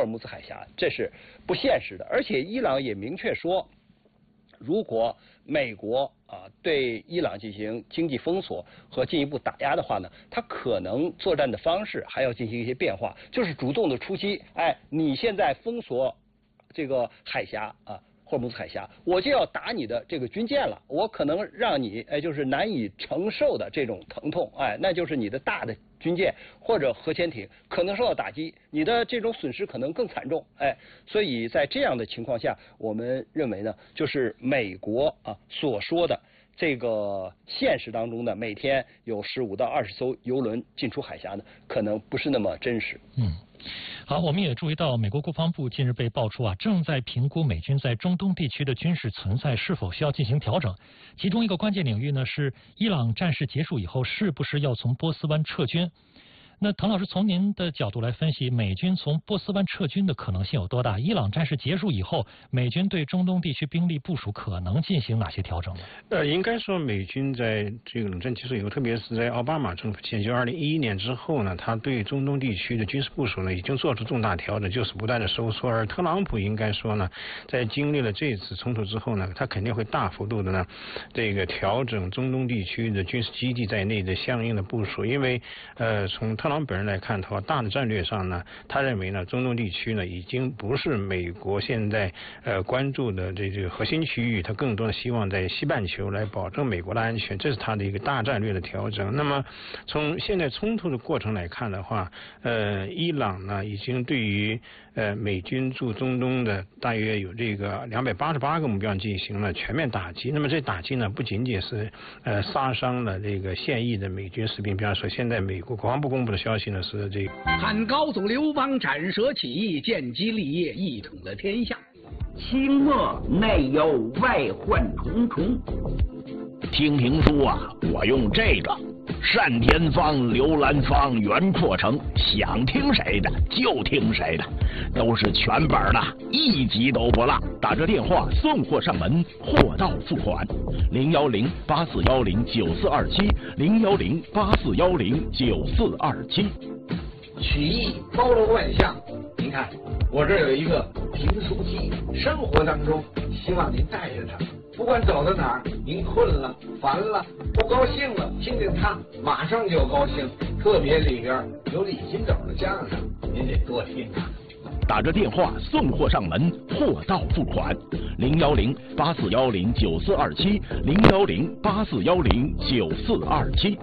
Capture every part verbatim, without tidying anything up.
尔木兹海峡，这是不现实的。而且伊朗也明确说，如果美国啊对伊朗进行经济封锁和进一步打压的话呢，它可能作战的方式还要进行一些变化，就是主动的出击。哎，你现在封锁这个海峡啊。霍尔木兹海峡，我就要打你的这个军舰了，我可能让你哎就是难以承受的这种疼痛，哎，那就是你的大的军舰或者核潜艇可能受到打击，你的这种损失可能更惨重，哎，所以在这样的情况下，我们认为呢，就是美国啊所说的这个现实当中的每天有十五到二十艘油轮进出海峡呢，可能不是那么真实。 嗯。好，我们也注意到，美国国防部近日被爆出啊，正在评估美军在中东地区的军事存在是否需要进行调整。其中一个关键领域呢，是伊朗战事结束以后，是不是要从波斯湾撤军？那滕老师从您的角度来分析，美军从波斯湾撤军的可能性有多大？伊朗战事结束以后，美军对中东地区兵力部署可能进行哪些调整呢？ 呃，应该说美军在这个冷战结束以后，特别是在奥巴马政府期间，就二零一一年之后呢，他对中东地区的军事部署呢已经做出重大调整，就是不断的收缩。而特朗普应该说呢，在经历了这次冲突之后呢，他肯定会大幅度的呢这个调整中东地区的军事基地在内的相应的部署，因为呃从特朗普本人来看的话，大的战略上呢，他认为呢，中东地区呢已经不是美国现在呃关注的这这个核心区域，他更多的希望在西半球来保证美国的安全，这是他的一个大战略的调整。那么从现在冲突的过程来看的话，呃，伊朗呢已经对于呃美军驻中东的大约有这个两百八十八个目标进行了全面打击。那么这打击呢，不仅仅是呃杀伤了这个现役的美军士兵，比方说现在美国国防部公布的消息呢是这个汉高祖刘邦斩蛇起义，建基立业，一统了天下。 清末内忧外患重重。听评书啊，我用这个单田芳、刘兰芳、袁阔成，想听谁的就听谁的，都是全本的，一集都不落。打这电话送货上门，货到付款。零幺零八四幺零九四二七，零幺零八四幺零九四二七。 曲艺包罗万象，您看我这有一个评书机，生活当中希望您带着它，不管走到哪儿，您困了、烦了、不高兴了，听听它，马上就高兴。特别里边有李金斗的相声，您得多听啊。 打着电话送货上门，货到付款。零幺零八四幺零九四二七，零幺零八四幺零九四二七。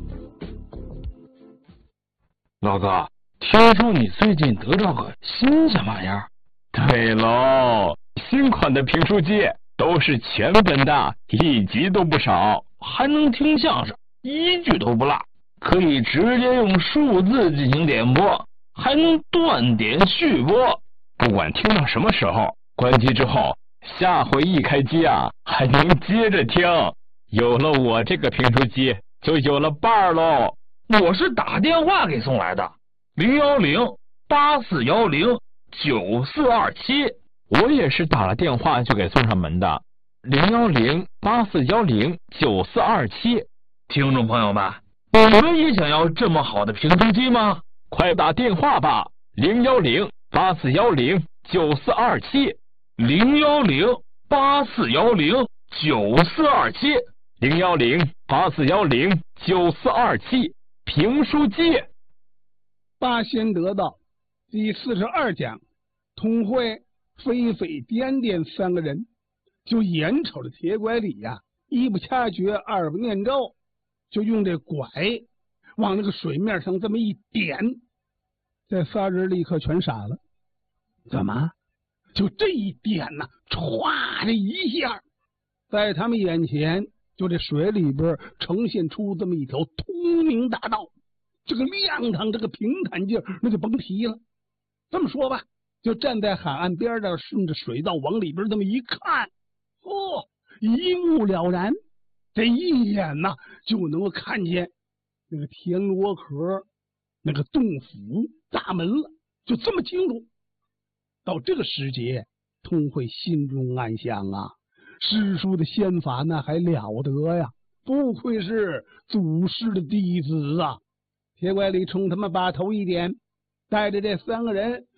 老哥，听说你最近得到个新什么玩意儿？ 对喽，新款的评书机都是全本的，一集都不少， 还能听相声，一句都不落，可以直接用数字进行点播，还能断点续播。 不管听到什么时候，关机之后，下回一开机啊，还能接着听。有了我这个评书机，就有了伴儿喽。 我是打电话给送来的，零幺零八四幺零九四二七。 我也是打了电话就给送上门的，零幺零八四幺零九四二七。 听众朋友们，你们也想要这么好的评书机吗？ 快打电话吧，零幺零八四幺零九四二七， 零幺零八四幺零九四二七， 零幺零八四幺零九四二七。评书机。 八仙得道第四十二讲，通会飞飞点点三个人，就眼瞅着铁拐李呀、啊，一不掐诀，二不念咒，就用这拐往那个水面上这么一点，这仨人立刻全傻了。怎么？就这一点呐、啊，歘的一下，在他们眼前。就这水里边呈现出这么一条通明大道，这个亮堂，这个平坦劲儿，那就甭提了。这么说吧，就站在海岸边上，顺着水道往里边这么一看，哦，一目了然，这一眼呐、啊、就能够看见那个田螺壳、那个洞府大门了，就这么清楚。到这个时节，通会心中暗想啊。师叔的仙法那还了得呀，不愧是祖师的弟子啊。铁拐李冲他们把头一点，带着这三个人